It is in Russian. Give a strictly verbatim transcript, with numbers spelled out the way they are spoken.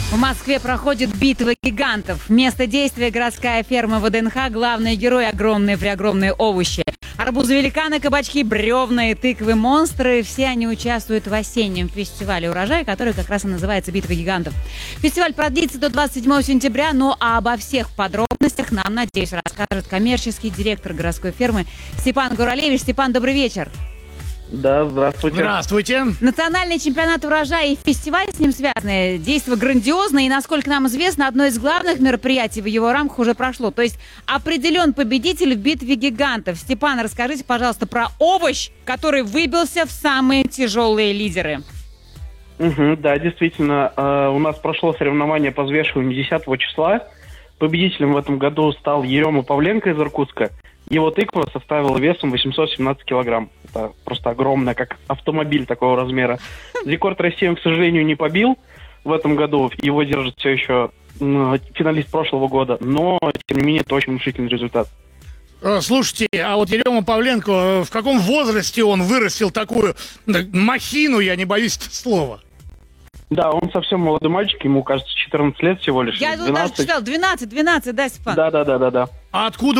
В Москве проходит битва гигантов. Место действия — городская ферма ВДНХ. Главные герои — огромные-преогромные овощи. Арбузы-великаны, кабачки, бревна и тыквы-монстры. Все они участвуют в осеннем фестивале урожая, который как раз и называется «Битва гигантов». Фестиваль продлится до двадцать седьмого сентября, ну а обо всех подробностях нам, надеюсь, расскажет коммерческий директор городской фермы Степан Гуралевич. Степан, добрый вечер. Да, здравствуйте. Здравствуйте. Национальный чемпионат урожая и фестиваль с ним связаны. Действо грандиозное, и, насколько нам известно, одно из главных мероприятий в его рамках уже прошло. То есть определен победитель в битве гигантов. Степан, расскажите, пожалуйста, про овощ, который выбился в самые тяжелые лидеры. Угу, да, действительно, э, у нас прошло соревнование по взвешиванию десятого числа. Победителем в этом году стал Ерема Павленко из Иркутска. Его тыква составила весом восемьсот семнадцать килограмм. Это просто огромная, как автомобиль такого размера. Рекорд России он, к сожалению, не побил в этом году. Его держит все еще ну, финалист прошлого года. Но, тем не менее, это очень внушительный результат. Слушайте, а вот Ерема Павленко, в каком возрасте он вырастил такую махину, я не боюсь этого слова? Да, он совсем молодой мальчик, ему, кажется, четырнадцать лет всего лишь. Я тут даже читал, двенадцать, двенадцать, да, Степан? Да, да, да, да, да. А откуда